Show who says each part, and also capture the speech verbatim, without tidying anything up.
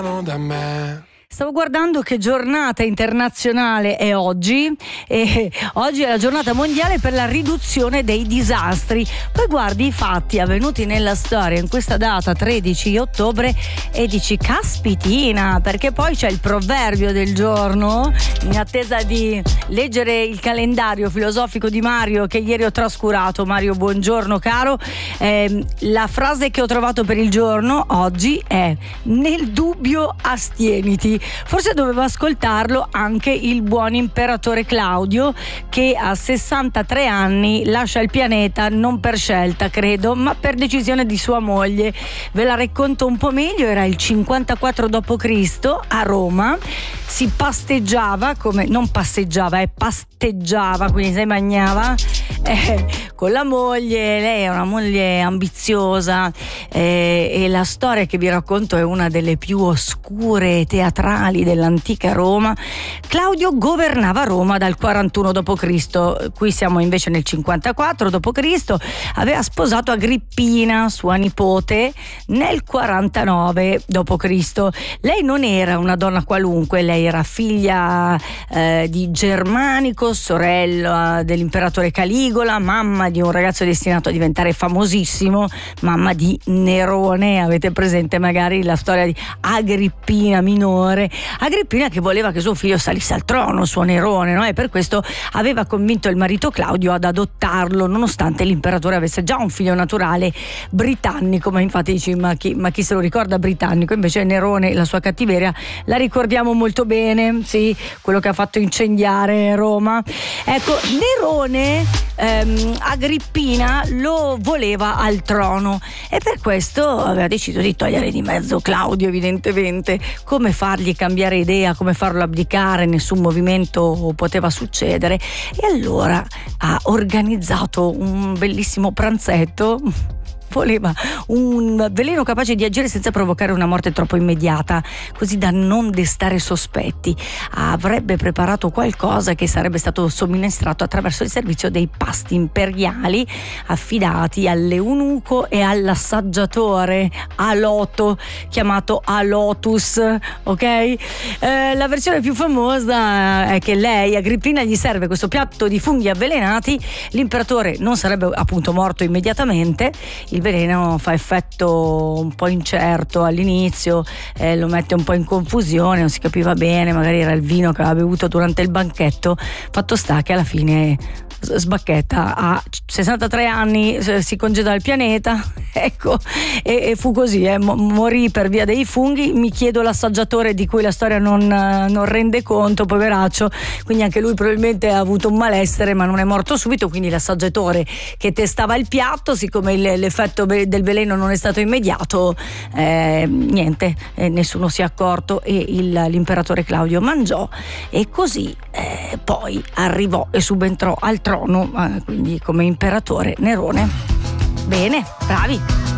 Speaker 1: da me.
Speaker 2: Stavo guardando che giornata internazionale è oggi, e oggi è la giornata mondiale per la riduzione dei disastri. Poi guardi i fatti avvenuti nella storia in questa data tredici ottobre e dici caspitina, perché poi c'è il proverbio del giorno, in attesa di leggere il calendario filosofico di Mario che ieri ho trascurato. Mario, buongiorno caro. Eh, la frase che ho trovato per il giorno oggi è: nel dubbio astieniti. Forse doveva ascoltarlo anche il buon imperatore Claudio, che a sessantatré anni lascia il pianeta non per scelta, credo, ma per decisione di sua moglie. Ve la racconto un po' meglio. Era il cinquantaquattro dopo Cristo a Roma. Si pasteggiava, come non passeggiava, è eh, pasteggiava, quindi si mangiava eh, con la moglie. Lei è una moglie ambiziosa, eh, e la storia che vi racconto è una delle più oscure teatrali dell'antica Roma. Claudio governava Roma dal quarantuno dopo Cristo, qui siamo invece nel cinquantaquattro dopo Cristo. Aveva sposato Agrippina, sua nipote, nel quarantanove dopo Cristo. Lei non era una donna qualunque, lei era figlia eh, di Germanico, sorella dell'imperatore Caligola, mamma di un ragazzo destinato a diventare famosissimo, mamma di Nerone. Avete presente magari la storia di Agrippina minore? Agrippina che voleva che suo figlio salisse al trono, suo Nerone, no? E per questo aveva convinto il marito Claudio ad adottarlo, nonostante l'imperatore avesse già un figlio naturale britannico. Ma infatti dici, ma chi, ma chi se lo ricorda britannico? Invece Nerone, la sua cattiveria la ricordiamo molto bene, sì, quello che ha fatto incendiare Roma. Ecco, Nerone ehm, Agrippina lo voleva al trono e per questo aveva deciso di togliere di mezzo Claudio, evidentemente. Come fargli cambiare idea, come farlo abdicare? Nessun movimento poteva succedere, e allora ha organizzato un bellissimo pranzetto. Voleva un veleno capace di agire senza provocare una morte troppo immediata, così da non destare sospetti. Avrebbe preparato qualcosa che sarebbe stato somministrato attraverso il servizio dei pasti imperiali affidati all'eunuco e all'assaggiatore Aloto, chiamato Alotus, ok? Eh, la versione più famosa è che lei, Agrippina, gli serve questo piatto di funghi avvelenati. L'imperatore non sarebbe appunto morto immediatamente. Il Il veleno fa effetto un po' incerto all'inizio, eh, lo mette un po' in confusione, non si capiva bene, magari era il vino che aveva bevuto durante il banchetto. Fatto sta che alla fine sbacchetta, a sessantatré anni si congeda dal pianeta, ecco, e, e fu così, eh, morì per via dei funghi. Mi chiedo l'assaggiatore di cui la storia non, non rende conto, poveraccio, quindi anche lui probabilmente ha avuto un malessere, ma non è morto subito. Quindi l'assaggiatore che testava il piatto, siccome il, l'effetto del veleno non è stato immediato, eh, niente, eh, nessuno si è accorto e il, l'imperatore Claudio mangiò, e così eh, poi arrivò e subentrò al trono, quindi come imperatore Nerone. Bene, bravi.